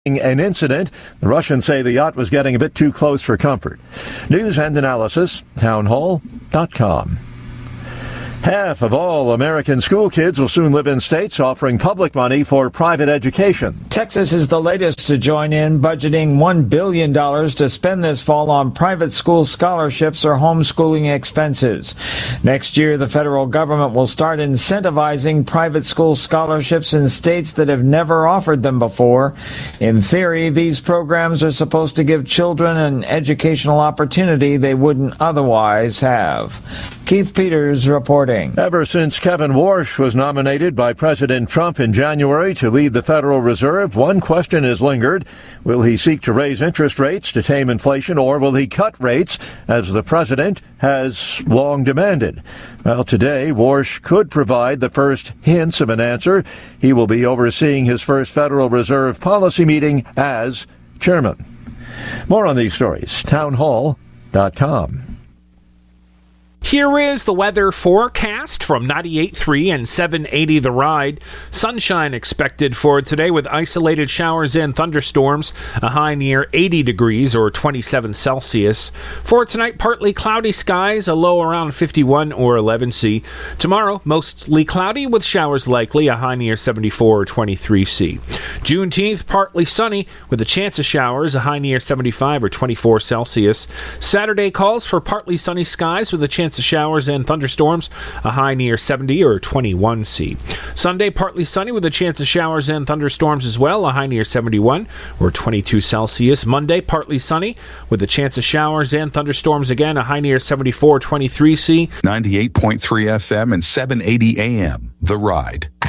an incident. The Russians say the yacht was getting a bit too close for comfort. News and analysis, townhall.com. Half of all American school kids will soon live in states offering public money for private education. Texas is the latest to join in, budgeting $1 billion to spend this fall on private school scholarships or homeschooling expenses. Next year, the federal government will start incentivizing private school scholarships in states that have never offered them before. In theory, these programs are supposed to give children an educational opportunity they wouldn't otherwise have. Keith Peters reporting. Ever since Kevin Warsh was nominated by President Trump in January to lead the Federal Reserve, one question has lingered. Will he seek to raise interest rates to tame inflation, or will he cut rates, as the president has long demanded? Well, today, Warsh could provide the first hints of an answer. He will be overseeing his first Federal Reserve policy meeting as chairman. More on these stories, townhall.com. Here is the weather forecast from 98.3 and 780 The Ride. Sunshine expected for today with isolated showers and thunderstorms, a high near 80 degrees or 27 Celsius. For tonight, partly cloudy skies, a low around 51 or 11 C. Tomorrow, mostly cloudy with showers likely, a high near 74 or 23 C. Juneteenth, partly sunny with a chance of showers, a high near 75 or 24 Celsius. Saturday calls for partly sunny skies with a chance of showers and thunderstorms, a high near 70 or 21 C. Sunday, partly sunny with a chance of showers and thunderstorms as well, a high near 71 or 22 Celsius. Monday, partly sunny with a chance of showers and thunderstorms again, a high near 74 or 23 C. 98.3 FM and 780 AM. The Ride.